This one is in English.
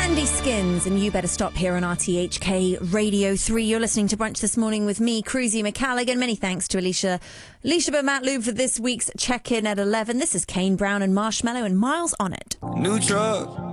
Trendy Skins, and You Better Stop here on RTHK Radio 3. You're listening to Brunch this morning with me, Cruzy McCalligan. Many thanks to Alicia Matt Lube for this week's check-in at 11. This is Kane Brown and Marshmello and Miles on It. New truck,